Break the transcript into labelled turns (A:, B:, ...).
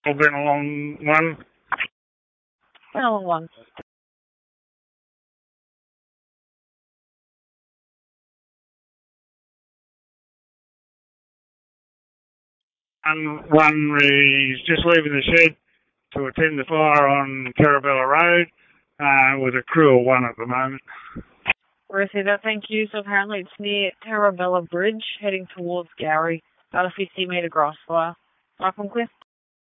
A: Been a long one.
B: Been a long one.
A: One is just leaving the shed to attend the fire on Carabella Road with a crew of one at the moment.
B: Received that, thank you. So apparently it's near Tarabella Bridge, heading towards Gowrie. About a 50-metre grass fire. Michael Cliff.